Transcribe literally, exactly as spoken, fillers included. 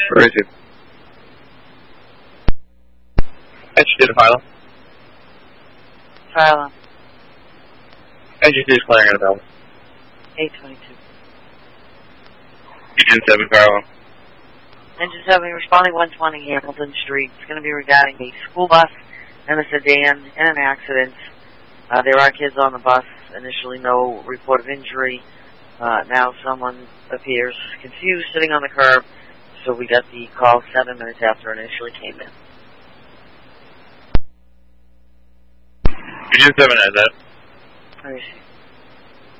Where is it? Engine two to Philo. Philo. Engine two is clearing out of Bell. eight twenty-two. Engine seven, Philo. Engine seven responding one twenty Hamilton Street. It's going to be regarding a school bus and a sedan in an accident. Uh, there are kids on the bus. Initially no report of injury. Uh, now someone appears confused sitting on the curb. So we got the call seven minutes after it initially came in. Engine seven has that. I see.